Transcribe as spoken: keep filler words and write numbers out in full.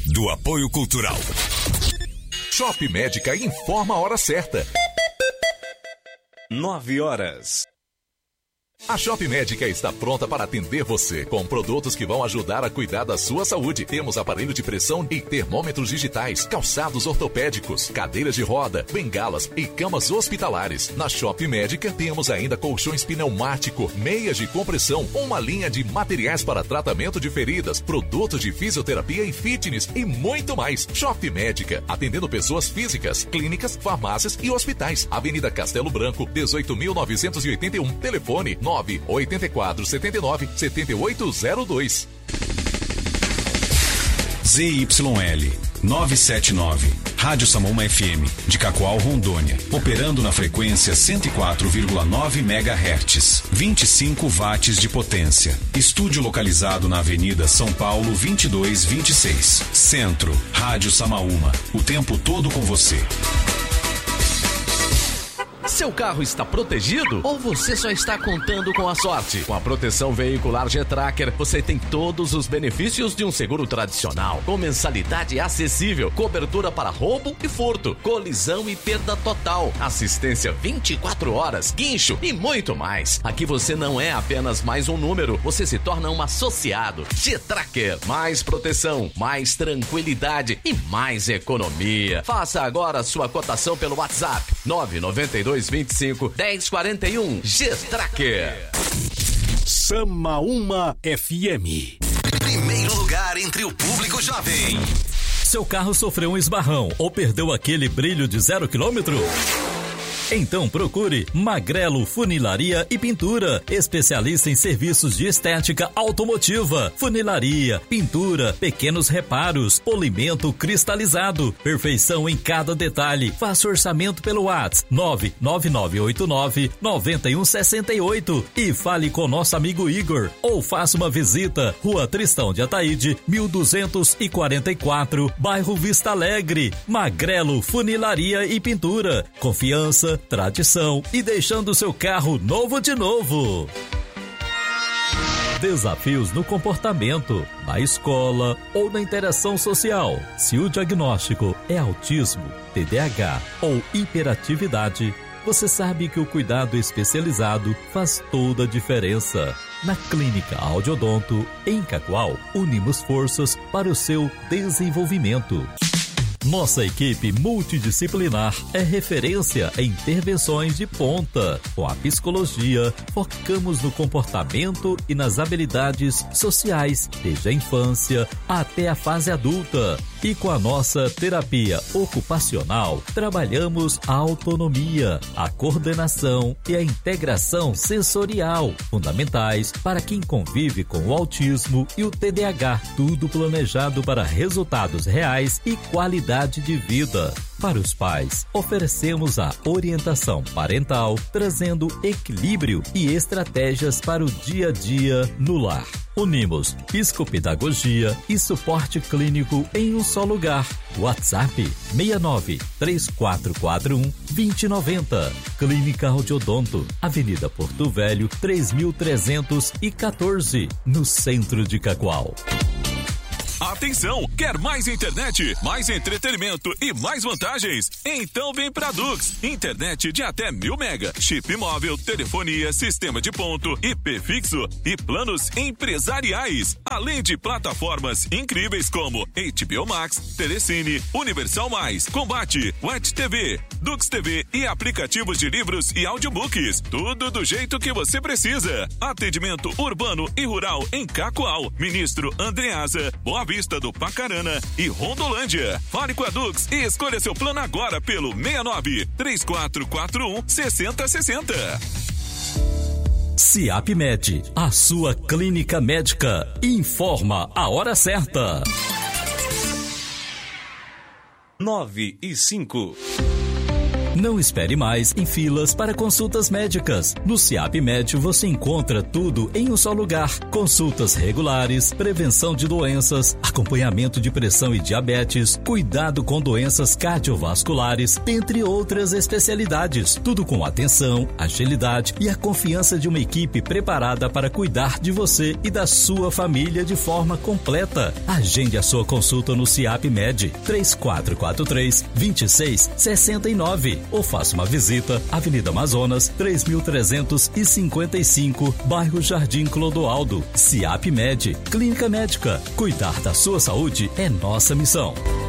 do Apoio Cultural. Shop Médica informa a hora certa. Nove horas. A Shop Médica está pronta para atender você com produtos que vão ajudar a cuidar da sua saúde. Temos aparelho de pressão e termômetros digitais, calçados ortopédicos, cadeiras de roda, bengalas e camas hospitalares. Na Shop Médica temos ainda colchões pneumático, meias de compressão, uma linha de materiais para tratamento de feridas, produtos de fisioterapia e fitness e muito mais. Shop Médica, atendendo pessoas físicas, clínicas, farmácias e hospitais. Avenida Castelo Branco, dezoito mil novecentos e oitenta e um. Telefone nove oito quatro sete nove sete oito zero dois. Z Y L novecentos e setenta e nove, Rádio Samoma F M, de Cacoal, Rondônia, operando na frequência cento e quatro vírgula nove megahertz, vinte e cinco watts de potência. Estúdio localizado na Avenida São Paulo vinte e dois vinte e seis. Centro, Rádio Samaúma, o tempo todo com você. Seu carro está protegido ou você só está contando com a sorte? Com a proteção veicular G-Tracker, você tem todos os benefícios de um seguro tradicional, com mensalidade acessível, cobertura para roubo e furto, colisão e perda total, assistência vinte e quatro horas, guincho e muito mais. Aqui você não é apenas mais um número, você se torna um associado. G-Tracker, mais proteção, mais tranquilidade e mais economia. Faça agora a sua cotação pelo WhatsApp nove nove dois vinte e cinco dez quarenta e um. G-Tracker. Samaúma F M. Primeiro lugar entre o público jovem. Seu carro sofreu um esbarrão ou perdeu aquele brilho de zero quilômetro? Então procure Magrelo Funilaria e Pintura, especialista em serviços de estética automotiva, funilaria, pintura, pequenos reparos, polimento cristalizado, perfeição em cada detalhe. Faça orçamento pelo WhatsApp nove nove nove oito nove nove um seis oito e fale com nosso amigo Igor, ou faça uma visita, Rua Tristão de Ataíde, mil duzentos e quarenta e quatro, bairro Vista Alegre. Magrelo Funilaria e Pintura, confiança, tradição e deixando seu carro novo de novo. Desafios no comportamento, na escola ou na interação social. Se o diagnóstico é autismo, T D A H ou hiperatividade, você sabe que o cuidado especializado faz toda a diferença. Na Clínica Audiodonto, em Cacoal, unimos forças para o seu desenvolvimento. Nossa equipe multidisciplinar é referência em intervenções de ponta. Com a psicologia, focamos no comportamento e nas habilidades sociais, desde a infância até a fase adulta. E com a nossa terapia ocupacional, trabalhamos a autonomia, a coordenação e a integração sensorial, fundamentais para quem convive com o autismo e o T D A H. Tudo planejado para resultados reais e qualidade de vida. Para os pais, oferecemos a orientação parental, trazendo equilíbrio e estratégias para o dia a dia no lar. Unimos psicopedagogia e suporte clínico em um só lugar. WhatsApp seis nove três quatro quatro um dois zero nove zero. Clínica Audiodonto, Avenida Porto Velho, três mil trezentos e quatorze, no centro de Cacoal. Atenção! Quer mais internet, mais entretenimento e mais vantagens? Então vem pra Dux. Internet de até mil mega, chip móvel, telefonia, sistema de ponto, I P fixo e planos empresariais. Além de plataformas incríveis como H B O Max, Telecine, Universal Mais, Combate, Wet T V, Dux T V e aplicativos de livros e audiobooks. Tudo do jeito que você precisa. Atendimento urbano e rural em Cacoal, Ministro Andreasa, Boa Vista do Pacarana e Rondolândia. Fale com a Dux e escolha seu plano agora pelo seis nove três quatro quatro um seis zero seis zero. Ciapmed, a sua clínica médica, informa a hora certa. Nove e cinco. Não espere mais em filas para consultas médicas. No SIAP Med você encontra tudo em um só lugar. Consultas regulares, prevenção de doenças, acompanhamento de pressão e diabetes, cuidado com doenças cardiovasculares, dentre outras especialidades. Tudo com atenção, agilidade e a confiança de uma equipe preparada para cuidar de você e da sua família de forma completa. Agende a sua consulta no SIAP Med três quatro quatro três, dois seis seis nove ou faça uma visita Avenida Amazonas três mil trezentos e cinquenta e cinco, bairro Jardim Clodoaldo. SIAP Med, Clínica Médica. Cuidar da sua saúde é nossa missão.